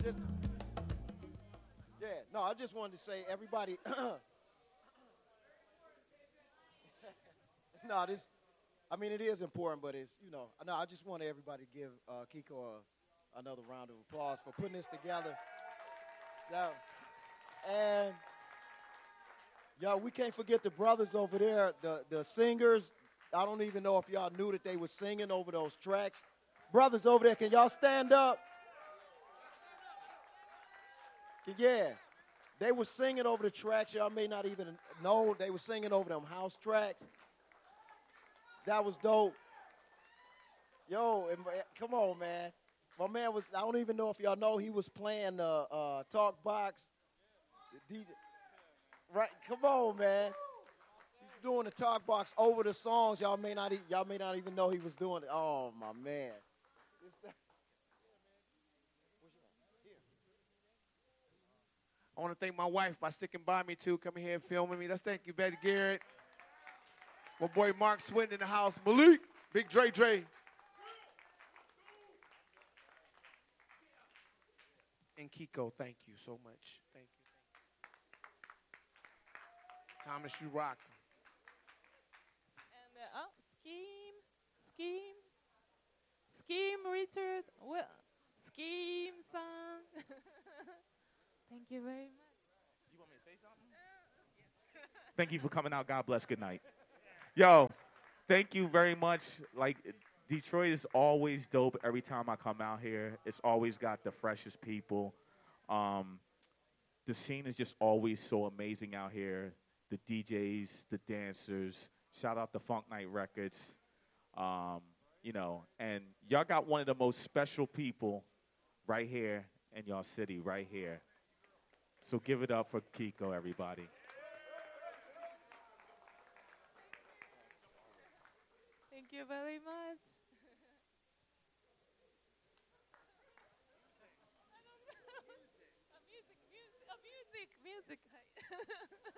Just, yeah, no, I just wanted to say, everybody, no, this, I mean, it is important, but it's, no, I just want everybody to give Kiko another round of applause for putting this together. So, and, yo, we can't forget the brothers over there, the singers. I don't even know if y'all knew that they were singing over those tracks. Brothers over there, can y'all stand up? Yeah. They were singing over the tracks. Y'all may not even know. They were singing over them house tracks. That was dope. Yo, come on, man. My man was, I don't even know if y'all know, he was playing the talk box. The DJ. Right, come on, man. He's doing the talk box over the songs. Y'all may not even know he was doing it. Oh, my man. I want to thank my wife by sticking by me, too, coming here and filming me. Let's thank you, Betty Garrett. My boy Mark Swinton in the house. Malik, Big Dre. And Kiko, thank you so much. Thank you. Thomas, you rock. And, Scheme, Richard. Well, Scheme, son. Thank you very much. You want me to say something? Thank you for coming out. God bless. Good night. Yo, thank you very much. Like, Detroit is always dope every time I come out here. It's always got the freshest people. The scene is just always so amazing out here. The DJs, the dancers. Shout out to Funk Night Records. And y'all got one of the most special people right here in y'all city, right here. So give it up for Kiko, everybody. Thank you very much. I don't know. Music.